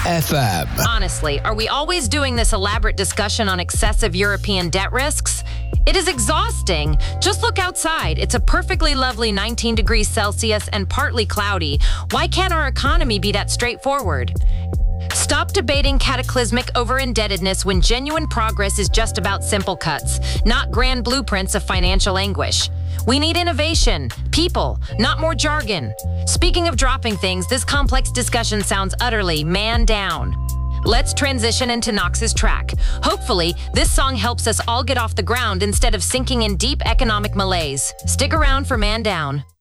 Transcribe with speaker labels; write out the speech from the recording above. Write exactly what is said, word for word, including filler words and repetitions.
Speaker 1: F M.
Speaker 2: Honestly, are we always doing this elaborate discussion on excessive European debt risks? It is exhausting. Just look outside. It's a perfectly lovely nineteen degrees Celsius and partly cloudy. Why can't our economy be that straightforward? Stop debating cataclysmic over-indebtedness when genuine progress is just about simple cuts, not grand blueprints of financial anguish. We need innovation, people, not more jargon. Speaking of dropping things, this complex discussion sounds utterly man down. Let's transition into Knox's track. Hopefully, this song helps us all get off the ground instead of sinking in deep economic malaise. Stick around for Man Down.